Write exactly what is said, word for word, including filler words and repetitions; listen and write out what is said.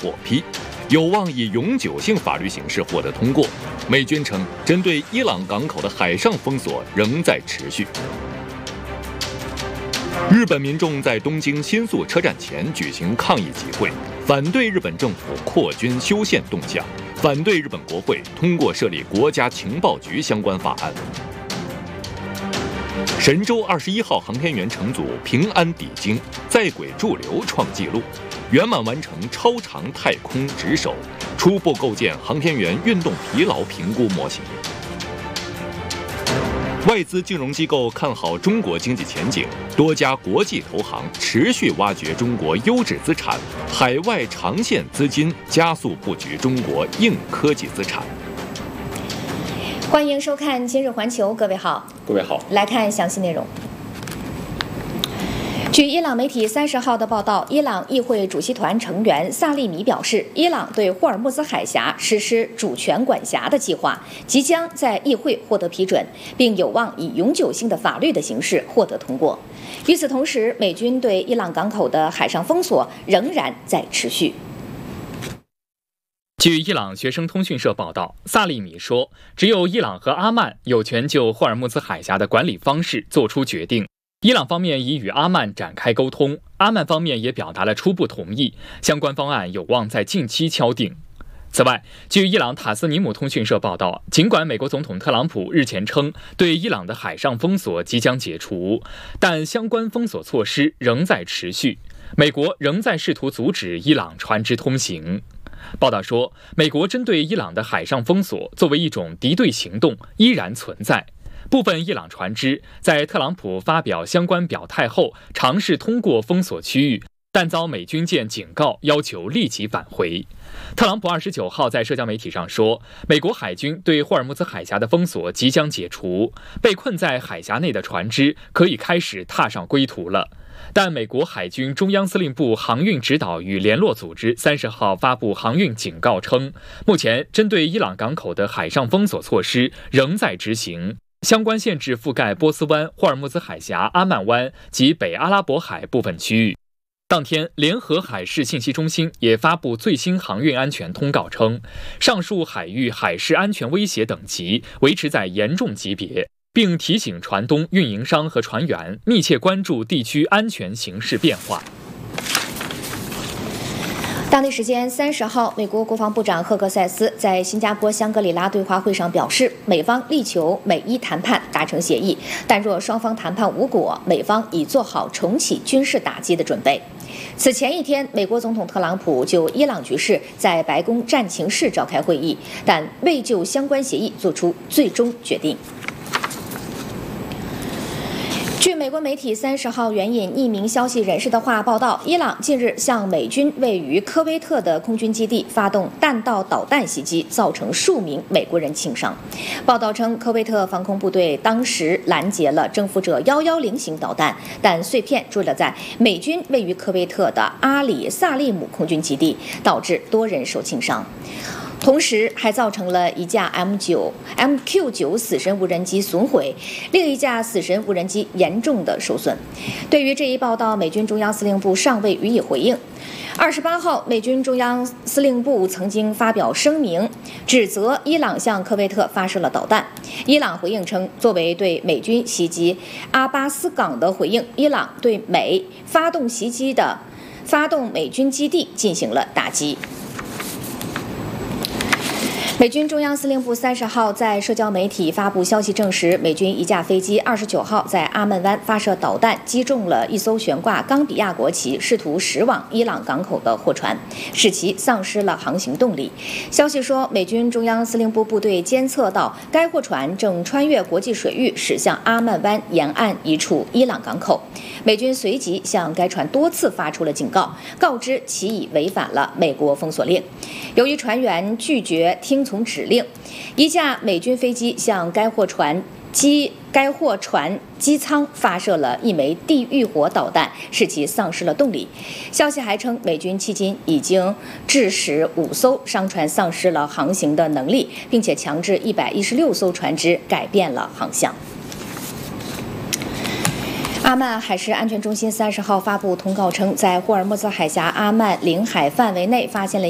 获批，有望以永久性法律形式获得通过。美军称，针对伊朗港口的海上封锁仍在持续。日本民众在东京新宿车站前举行抗议集会，反对日本政府扩军修宪动向，反对日本国会通过设立国家情报局相关法案。神舟二十一号航天员乘组平安抵京，在轨驻留创纪录，圆满完成超长太空值守，初步构建航天员运动疲劳评估模型。外资金融机构看好中国经济前景，多家国际投行持续挖掘中国优质资产，海外长线资金加速布局中国硬科技资产。 欢迎收看今日环球，各位好， 各位好， 来看详细内容。据伊朗媒体三十号的报道，伊朗议会主席团成员萨利米表示，伊朗对霍尔木兹海峡实施主权管辖的计划即将在议会获得批准，并有望以永久性的法律的形式获得通过。与此同时，美军对伊朗港口的海上封锁仍然在持续。 据伊朗学生通讯社报道，萨利米说，只有伊朗和阿曼有权就霍尔木兹海峡的管理方式做出决定。伊朗方面已与阿曼展开沟通，阿曼方面也表达了初步同意，相关方案有望在近期敲定。此外，据伊朗塔斯尼姆通讯社报道，尽管美国总统特朗普日前称对伊朗的海上封锁即将解除，但相关封锁措施仍在持续，美国仍在试图阻止伊朗船只通行。报道说，美国针对伊朗的海上封锁作为一种敌对行动依然存在。部分伊朗船只在特朗普发表相关表态后，尝试通过封锁区域，但遭美军舰警告，要求立即返回。特朗普二十九号在社交媒体上说，美国海军对霍尔木兹海峡的封锁即将解除，被困在海峡内的船只可以开始踏上归途了。但美国海军中央司令部航运指导与联络组织三十号发布航运警告称，目前针对伊朗港口的海上封锁措施仍在执行，相关限制覆盖波斯湾、霍尔木兹海峡、阿曼湾及北阿拉伯海部分区域。当天，联合海事信息中心也发布最新航运安全通告称，上述海域海事安全威胁等级维持在严重级别，并提醒船东、运营商和船员密切关注地区安全形势变化。 当地时间三十号，美国国防部长赫格塞斯在新加坡香格里拉对话会上表示，美方力求美伊谈判达成协议，但若双方谈判无果，美方已做好重启军事打击的准备。此前一天，美国总统特朗普就伊朗局势在白宫战情室召开会议，但未就相关协议做出最终决定。据美国媒体三十号援引匿名消息人士的话报道，伊朗近日向美军位于科威特的空军基地发动弹道导弹袭击，造成数名美国人轻伤。报道称，科威特防空部队当时拦截了征服者一一零型导弹，但碎片坠落在美军位于科威特的阿里萨利姆空军基地，导致多人受轻伤。同时还造成了一架 M 九 M Q 九死神无人机损毁，另一架死神无人机严重的受损。对于这一报道，美军中央司令部尚未予以回应。二十八号，美军中央司令部曾经发表声明，指责伊朗向科威特发射了导弹。伊朗回应称，作为对美军袭击阿巴斯港的回应，伊朗对美发动袭击的发动美军基地进行了打击。美军中央司令部三十号在社交媒体发布消息，证实美军一架飞机二十九号在阿曼湾发射导弹，击中了一艘悬挂冈比亚国旗、试图驶往伊朗港口的货船，使其丧失了航行动力。消息说，美军中央司令部部队监测到该货船正穿越国际水域驶向阿曼湾沿岸一处伊朗港口，美军随即向该船多次发出了警告，告知其已违反了美国封锁令。由于船员拒绝听从指令，一架美军飞机向该货船机该货船机舱发射了一枚地狱火导弹，使其丧失了动力。消息还称，美军迄今已经致使五艘商船丧失了航行的能力，并且强制一百一十六艘船只改变了航向。阿曼海事安全中心三十号发布通告称，在霍尔木兹海峡阿曼领海范围内发现了